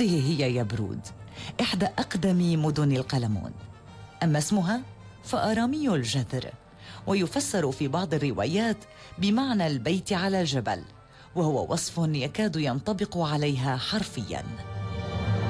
هذه هي يبرود، إحدى أقدم مدن القلمون. أما اسمها فآرامي الجذر، ويفسر في بعض الروايات بمعنى البيت على الجبل، وهو وصف يكاد ينطبق عليها حرفياً.